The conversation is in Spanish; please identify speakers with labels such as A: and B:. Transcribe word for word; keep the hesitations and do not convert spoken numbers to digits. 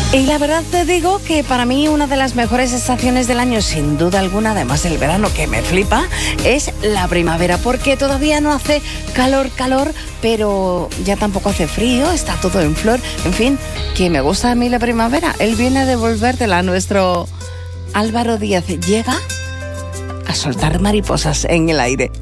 A: Y la verdad te digo que para mí una de las mejores estaciones del año, sin duda alguna, además del verano que me flipa, es la primavera, porque todavía no hace calor, calor, pero ya tampoco hace frío, está todo en flor. En fin, que me gusta a mí la primavera. Él viene a devolvértela. Nuestro Álvaro Díaz llega a soltar mariposas en el aire.